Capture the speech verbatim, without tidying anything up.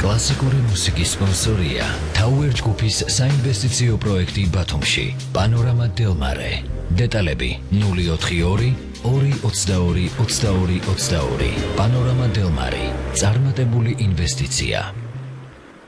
კლასიკური მუსიკის სპონსორია Tower ჯგუფის საინვესტიციო პროექტი ბათუმში პანორამა დელმარე დეტალები ნული ოთხი ორი ორი ოცდაორი ოცდაორი ოცდაორი პანორამა დელმარი წარმატებული ინვესტიცია